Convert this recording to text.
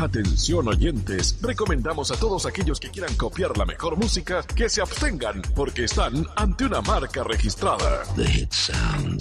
Atención oyentes, recomendamos a todos aquellos que quieran copiar la mejor música que se abstengan porque están ante una marca registrada. The hit sounds